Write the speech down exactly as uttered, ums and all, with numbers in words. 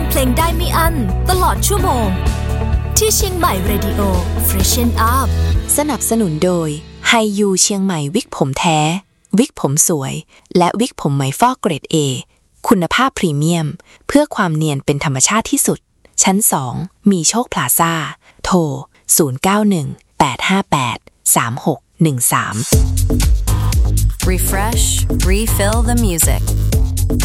งเพลงได้ไม่อั้นตลอดชั่วโมงที่เชียงใหม่ Radio Freshen Up สนับสนุนโดยไฮยูเชียงใหม่วิกผมแท้วิกผมสวยและวิกผมไหมฟอกเกรด A คุณภาพพรีเมียมเพื่อความเนียนเป็นธรรมชาติที่สุดชั้นสองมีโชคพลาซ่าโทรศูนย์ เก้า หนึ่ง แปด ห้า แปด สาม หก หนึ่ง สาม Refresh, refill the music